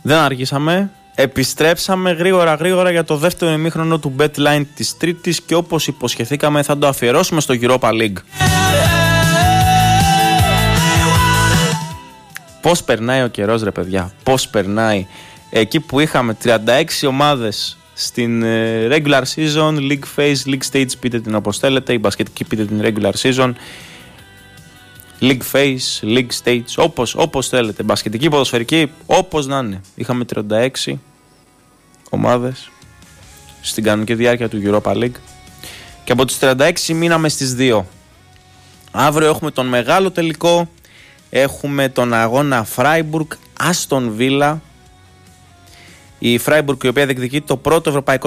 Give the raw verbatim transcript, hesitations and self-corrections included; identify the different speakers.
Speaker 1: Δεν αργήσαμε. Επιστρέψαμε γρήγορα γρήγορα για το δεύτερο ημίχρονο του BetLine της Τρίτης και όπως υποσχεθήκαμε θα το αφιερώσουμε στο Europa League. Πώς περνάει ο καιρός ρε παιδιά, πώς περνάει. Εκεί που είχαμε τριάντα έξι ομάδες στην regular season, league phase, league stage, πείτε την όπως θέλετε, η μπασκετική πείτε την regular season, league phase, league stage, όπως, όπως θέλετε, μπασκετική, ποδοσφαιρική, όπως να είναι. Είχαμε τριάντα έξι ομάδες στην κανονική διάρκεια του Europa League και από τις τριάντα έξι μείναμε στις δύο. Αύριο έχουμε τον μεγάλο τελικό, έχουμε τον αγώνα Freiburg Aston Villa. Η Freiburg η οποία διεκδικεί το πρώτο ευρωπαϊκό